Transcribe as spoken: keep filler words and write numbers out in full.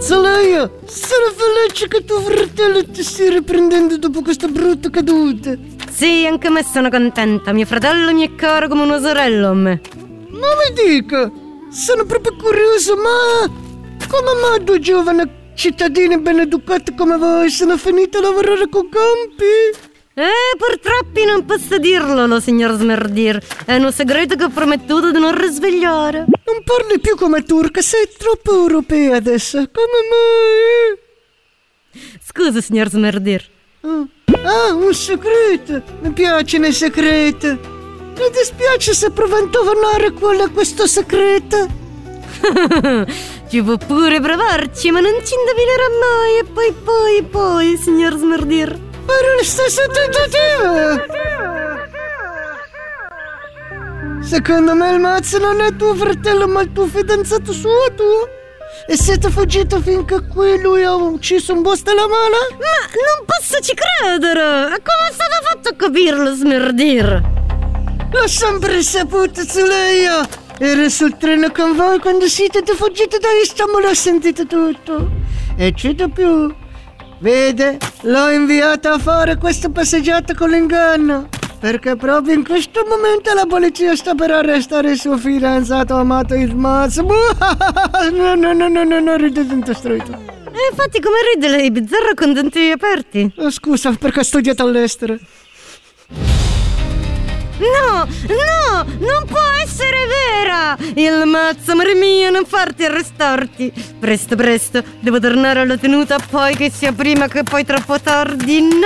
Zoleia, sono felice che tuo fratello ti stia riprendendo dopo questa brutta caduta. Sì, anche me sono contenta. Mio fratello mi è caro come una sorella a me. Ma mi dica, sono proprio curioso, ma come mai due giovani cittadini ben educati come voi sono finiti a lavorare con campi? Eh, purtroppo non posso dirlo, lo signor Smerdir. È un segreto che ho promettuto di non risvegliare. Non parli più come turca, sei troppo europea adesso. Come mai? Scusa, signor Smerdir. Oh. Ah, un segreto. Mi piacciono i segreti. Mi dispiace se provo a indovinare qual è questo segreto. Ci può pure provarci, ma non ci indovinerà mai. E poi, poi, poi, signor Smerdir. Per lo stesso tentativo. Secondo me il mazzo non è tuo fratello, ma il tuo fidanzato suo, tu. E siete fuggito finché qui lui ha ucciso un boss della mala? Ma non posso ci credere! Come è stato fatto a capirlo, Smerdir? L'ho sempre saputo, Zuleia! Ero sul treno con voi quando siete fuggiti da Istanbul, ho sentito tutto. E c'è da più. Vede, l'ho inviata a fare questa passeggiata con l'inganno. Perché proprio in questo momento la polizia sta per arrestare il suo fidanzato amato il mazzo. No, no, no, no, no, no, ridete intostruito. E infatti come ride lei, bizzarro con denti aperti? Oh, scusa, perché ho studiato all'estero. No, no, non può essere vera! Il mazzo, amore mio, non farti arrestarti. Presto, presto, devo tornare alla tenuta, poi che sia prima che poi troppo tardi. No!